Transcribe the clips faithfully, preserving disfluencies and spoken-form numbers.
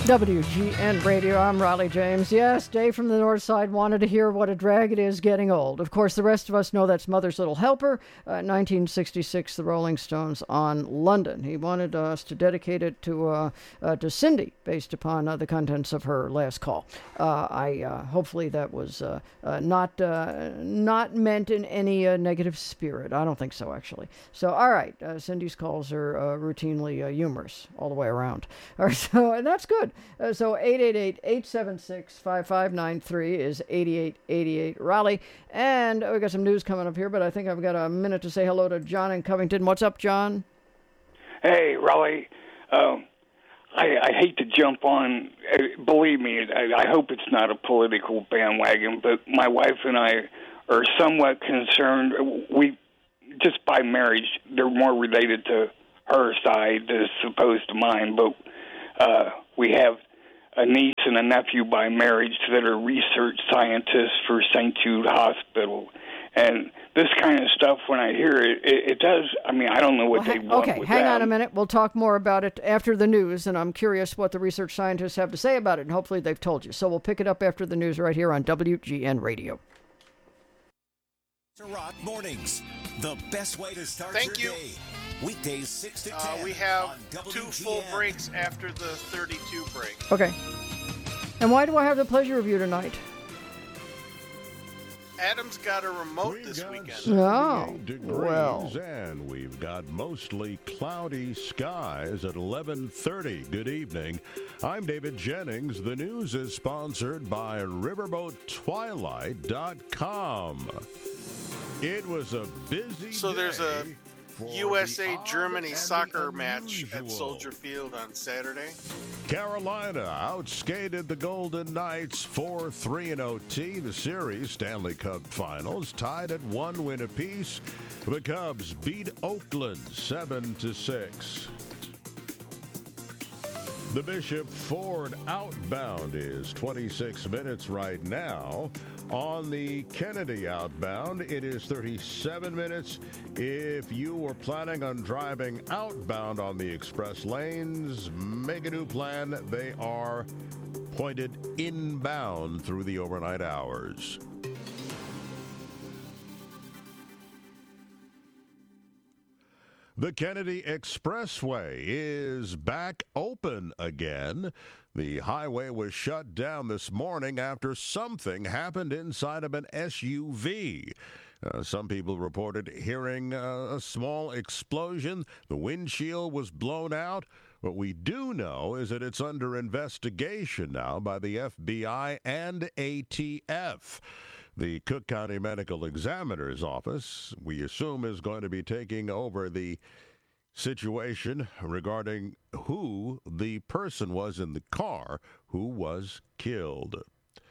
W G N Radio, I'm Raleigh James. Yes, Dave from the North Side wanted to hear what a drag it is getting old. Of course, the rest of us know that's Mother's Little Helper, uh, nineteen sixty-six, the Rolling Stones on London. He wanted us to dedicate it to uh, uh, to Cindy, based upon uh, the contents of her last call. Uh, I uh, hopefully that was uh, uh, not uh, not meant in any uh, negative spirit. I don't think so, actually. So, all right, uh, Cindy's calls are uh, routinely uh, humorous all the way around. All right, so and that's good. Uh, so eight eight eight, eight seven six, five five nine three is eighty-eight eighty-eight Raleigh. And we got some news coming up here, but I think I've got a minute to say hello to John in Covington. What's up, John? Hey, Raleigh. Um, I, I hate to jump on. Uh, believe me, I, I hope it's not a political bandwagon, but my wife and I are somewhat concerned. We, just by marriage, they're more related to her side as opposed to mine, but uh, we have a niece and a nephew by marriage that are research scientists for Saint Jude Hospital. And this kind of stuff, when I hear it, it, it does, I mean, I don't know what well, they ha- want Okay, with hang them. on a minute. We'll talk more about it after the news, and I'm curious what the research scientists have to say about it, and hopefully they've told you. So we'll pick it up after the news right here on W G N Radio. Rock Mornings, the best way to start Thank your you. day. Weekdays six to ten. Uh, we have on W G N. two full breaks after the thirty-two break. Okay. And why do I have the pleasure of you tonight? Adam's got a remote We this got weekend. Oh, degrees, well. and we've got mostly cloudy skies at eleven thirty. Good evening. I'm David Jennings. The news is sponsored by riverboat twilight dot com. It was a busy So there's a day for U S the A odd Germany and soccer the match at unusual. Soldier Field on Saturday. Carolina outskated the Golden Knights four three in O T. The series, Stanley Cup Finals, tied at one win apiece. The Cubs beat Oakland seven to six. The Bishop Ford outbound is twenty-six minutes right now. On the Kennedy outbound, it is thirty-seven minutes. If you were planning on driving outbound on the express lanes, make a new plan. They are pointed inbound through the overnight hours. The Kennedy Expressway is back open again. The highway was shut down this morning after something happened inside of an S U V. Uh, some people reported hearing uh, a small explosion. The windshield was blown out. What we do know is that it's under investigation now by the F B I and A T F. The Cook County Medical Examiner's Office, we assume, is going to be taking over the situation regarding who the person was in the car who was killed.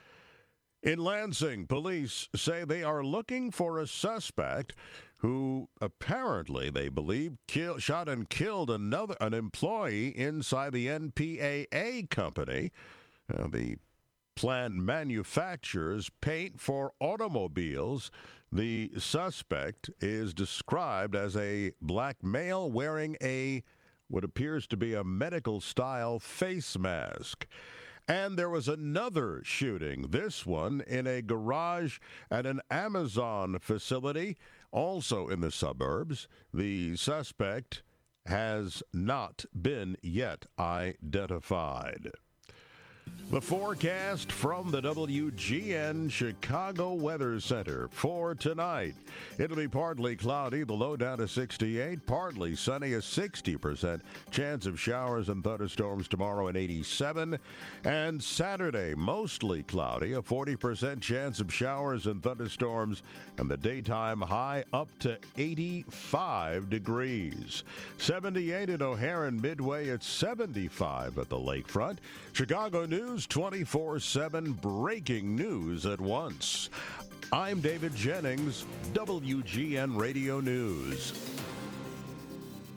In Lansing, police say they are looking for a suspect who apparently, they believe, kill, shot and killed another an employee inside the N P A A company. Uh, the plant manufactures paint for automobiles. The suspect is described as a black male wearing a what appears to be a medical-style face mask. And there was another shooting, this one in a garage at an Amazon facility, also in the suburbs. The suspect has not been yet identified. The forecast from the W G N Chicago Weather Center for tonight. It'll be partly cloudy, the low down to sixty-eight, partly sunny, a sixty percent chance of showers and thunderstorms tomorrow, and eighty-seven. And Saturday, mostly cloudy, a forty percent chance of showers and thunderstorms, and the daytime high up to eighty-five degrees. seventy-eight in O'Hare and Midway, at seventy-five at the lakefront. Chicago News twenty-four seven, breaking news at once. I'm David Jennings, W G N Radio News.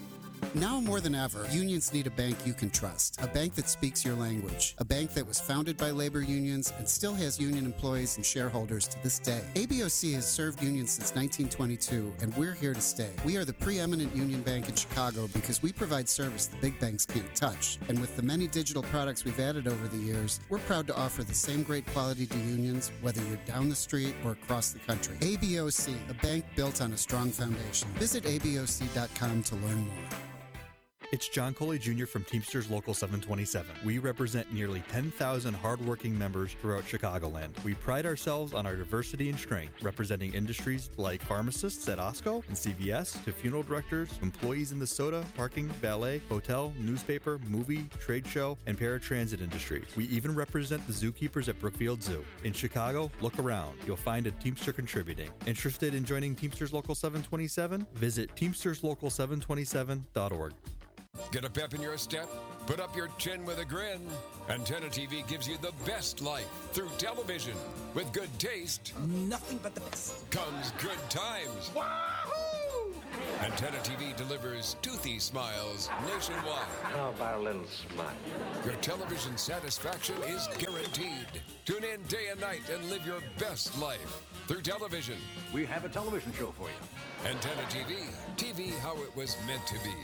Now more than ever, unions need a bank you can trust, a bank that speaks your language, a bank that was founded by labor unions and still has union employees and shareholders to this day. A B O C has served unions since nineteen twenty-two, and we're here to stay. We are the preeminent union bank in Chicago because we provide service the big banks can't touch. And with the many digital products we've added over the years, we're proud to offer the same great quality to unions, whether you're down the street or across the country. A B O C, a bank built on a strong foundation. Visit A B O C dot com to learn more. It's John Coley Junior from Teamsters Local seven twenty-seven. We represent nearly ten thousand hardworking members throughout Chicagoland. We pride ourselves on our diversity and strength, representing industries like pharmacists at Osco and C V S, to funeral directors, employees in the soda, parking, ballet, hotel, newspaper, movie, trade show, and paratransit industries. We even represent the zookeepers at Brookfield Zoo. In Chicago, look around. You'll find a Teamster contributing. Interested in joining Teamsters Local seven twenty-seven? Visit Teamsters Local seven twenty-seven dot org. Get a pep in your step? Put up your chin with a grin. Antenna T V gives you the best life through television. With good taste, nothing but the best, comes good times. Wahoo! Antenna T V delivers toothy smiles nationwide. How about a little smile? Your television satisfaction is guaranteed. Tune in day and night and live your best life through television. We have a television show for you. Antenna T V. T V how it was meant to be.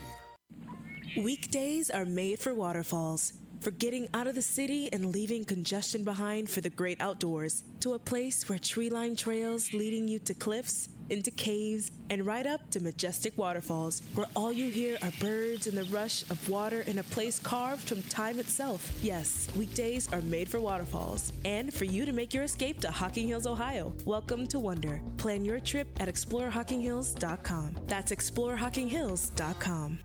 Weekdays are made for waterfalls, for getting out of the city and leaving congestion behind for the great outdoors, to a place where tree-lined trails leading you to cliffs, into caves, and right up to majestic waterfalls, where all you hear are birds and the rush of water in a place carved from time itself. Yes, weekdays are made for waterfalls, and for you to make your escape to Hocking Hills, Ohio. Welcome to Wonder. Plan your trip at explore hocking hills dot com. That's explore hocking hills dot com.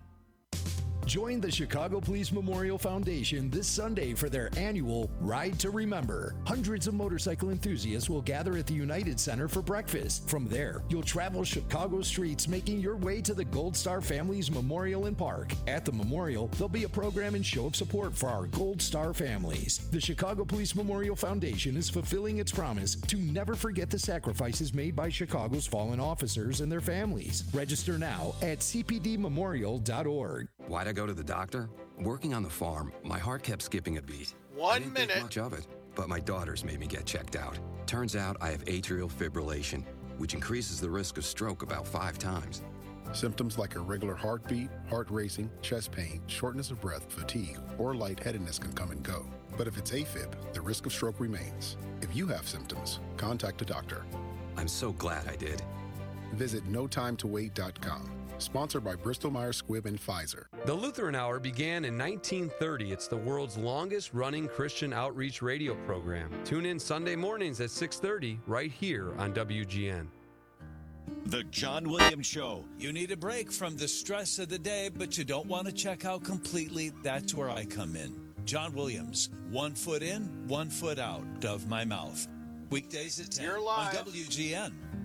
Join the Chicago Police Memorial Foundation this Sunday for their annual Ride to Remember. Hundreds of motorcycle enthusiasts will gather at the United Center for breakfast. From there, you'll travel Chicago streets, making your way to the Gold Star Families Memorial and Park. At the memorial, there'll be a program and show of support for our Gold Star families. The Chicago Police Memorial Foundation is fulfilling its promise to never forget the sacrifices made by Chicago's fallen officers and their families. Register now at c p d memorial dot org. Why'd I go to the doctor? Working on the farm, my heart kept skipping a beat. One I didn't minute. think much of it, but my daughters made me get checked out. Turns out I have atrial fibrillation, which increases the risk of stroke about five times. Symptoms like irregular heartbeat, heart racing, chest pain, shortness of breath, fatigue, or lightheadedness can come and go. But if it's AFib, the risk of stroke remains. If you have symptoms, contact a doctor. I'm so glad I did. Visit no time to wait dot com. Sponsored by Bristol-Myers Squibb and Pfizer. The Lutheran Hour began in nineteen thirty. It's the world's longest-running Christian outreach radio program. Tune in Sunday mornings at six thirty right here on W G N. The John Williams Show. You need a break from the stress of the day, but you don't want to check out completely. That's where I come in. John Williams, one foot in, one foot out of my mouth. Weekdays at ten You're on live. W G N.